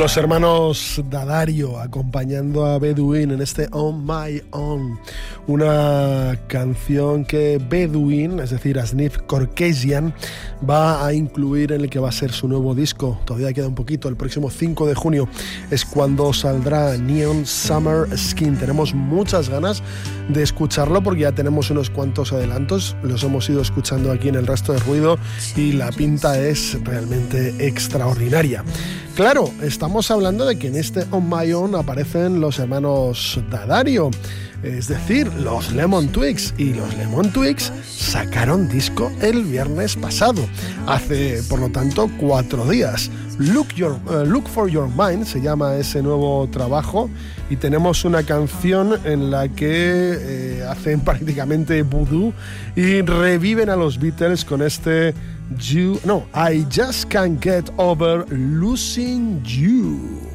Los hermanos D'Addario acompañando a Bedouin en este On My Own, una canción que Bedouin, es decir, Asnif Korkesian, va a incluir en el que va a ser su nuevo disco. Todavía queda un poquito, el próximo 5 de junio es cuando saldrá Neon Summer Skin. Tenemos muchas ganas de escucharlo porque ya tenemos unos cuantos adelantos, los hemos ido escuchando aquí en El Resto de Ruido y la pinta es realmente extraordinaria. Claro, estamos hablando de que en este On My Own aparecen los hermanos D'Addario, es decir, los Lemon Twigs, y los Lemon Twigs sacaron disco el viernes pasado, hace por lo tanto 4 días. Look for Your Mind se llama ese nuevo trabajo y tenemos una canción en la que hacen prácticamente vudú y reviven a los Beatles con este I Just Can't Get Over Losing You.